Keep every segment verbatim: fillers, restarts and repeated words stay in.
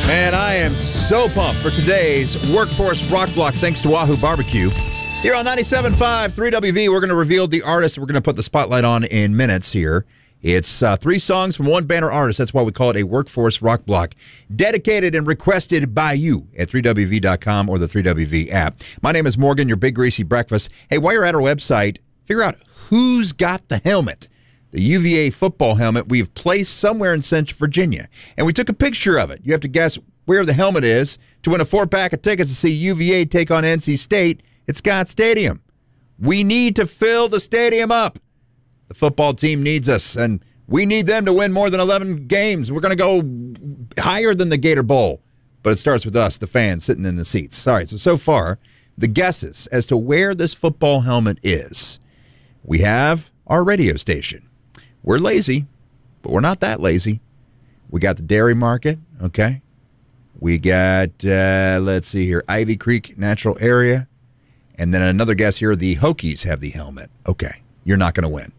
Man, I am so pumped for today's Workforce Rock Block thanks to Wahoo Barbecue. Here on ninety-seven point five, three W V, we're going to reveal the artist we're going to put the spotlight on in minutes here. It's uh, three songs from one banner artist. That's why we call it a Workforce Rock Block. Dedicated and requested by you at three W V dot com or the three W V app. My name is Morgan, your big greasy breakfast. Hey, while you're at our website, figure out who's got the helmet. The U V A football helmet we've placed somewhere in Central Virginia. And we took a picture of it. You have to guess where the helmet is to win a four-pack of tickets to see U V A take on N C State at Scott Stadium. We need to fill the stadium up. The football team needs us, and we need them to win more than eleven games. We're going to go higher than the Gator Bowl. But it starts with us, the fans, sitting in the seats. All right, so so far, the guesses as to where this football helmet is. We have our radio station. We're lazy, but we're not that lazy. We got the Dairy Market, okay? We got, uh, let's see here, Ivy Creek Natural Area. And then another guess here, the Hokies have the helmet. Okay, you're not going to win.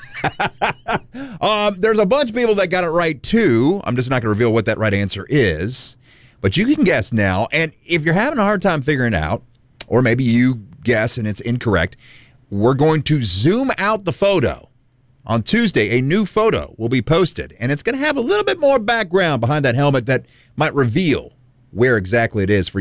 um, there's a bunch of people that got it right, too. I'm just not going to reveal what that right answer is. But you can guess now. And if you're having a hard time figuring it out, or maybe you guess and it's incorrect, we're going to zoom out the photo. On Tuesday, a new photo will be posted, and it's going to have a little bit more background behind that helmet that might reveal where exactly it is for